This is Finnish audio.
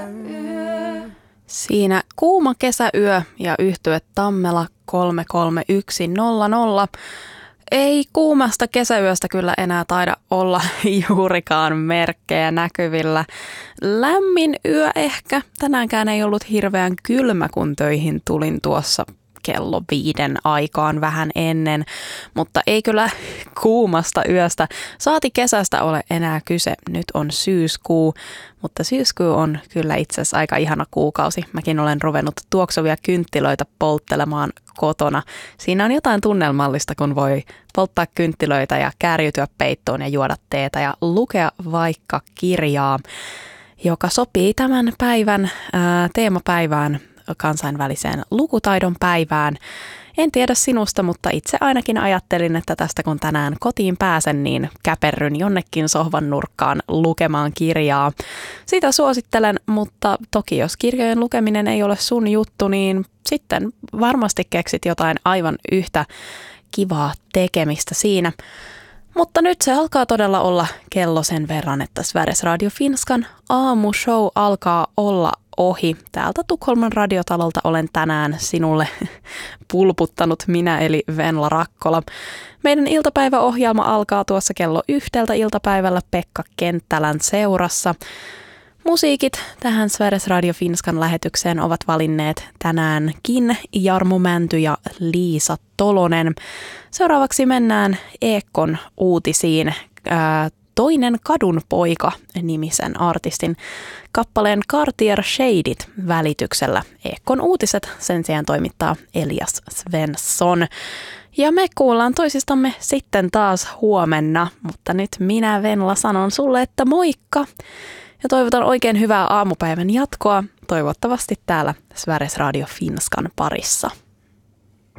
Siinä kuuma kesäyö ja yhtye Tammela 33100. Ei kuumasta kesäyöstä kyllä enää taida olla juurikaan merkkejä näkyvillä. Lämmin yö ehkä. Tänäänkään ei ollut hirveän kylmä, kun töihin tulin tuossa kello 5 aikaan vähän ennen, mutta ei kyllä kuumasta yöstä, saati kesästä ole enää kyse. Nyt on syyskuu, mutta syyskuu on kyllä itse asiassa aika ihana kuukausi. Mäkin olen ruvennut tuoksuvia kynttilöitä polttelemaan kotona. Siinä on jotain tunnelmallista, kun voi polttaa kynttilöitä ja käärytyä peittoon ja juoda teetä ja lukea vaikka kirjaa, joka sopii tämän päivän teemapäivään, kansainväliseen lukutaidon päivään. En tiedä sinusta, mutta itse ainakin ajattelin, että tästä kun tänään kotiin pääsen, niin käperryn jonnekin sohvan nurkkaan lukemaan kirjaa. Sitä suosittelen, mutta toki jos kirjojen lukeminen ei ole sun juttu, niin sitten varmasti keksit jotain aivan yhtä kivaa tekemistä siinä. Mutta nyt se alkaa todella olla kello sen verran, että Sveriges Radio Finskan aamushow alkaa olla ohi. Täältä Tukholman radiotalolta olen tänään sinulle pulputtanut minä eli Venla Rakkola. Meidän iltapäiväohjelma alkaa tuossa kello 1 iltapäivällä Pekka Kenttälän seurassa. Musiikit tähän Sveriges Radio Finskan lähetykseen ovat valinneet tänäänkin Jarmo Mänty ja Liisa Tolonen. Seuraavaksi mennään Ekon uutisiin. Toinen kadun poika -nimisen artistin kappaleen Cartier Shadeit välityksellä. Ekon uutiset sen sijaan toimittaa Elias Svensson. Ja me kuullaan toisistamme sitten taas huomenna, mutta nyt minä Venla sanon sulle, että moikka! Ja toivotan oikein hyvää aamupäivän jatkoa, toivottavasti täällä Sveriges Radio Finskan parissa.